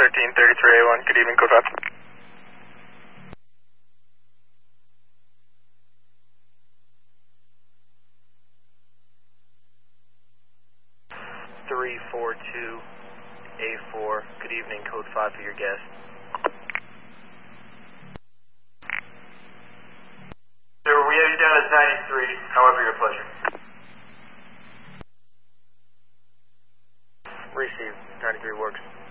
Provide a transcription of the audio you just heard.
1333A1, good evening, code 5. 342A4, good evening, code 5 for your guest. Sir, we have you down as 93, however your pleasure. Received, 93 works.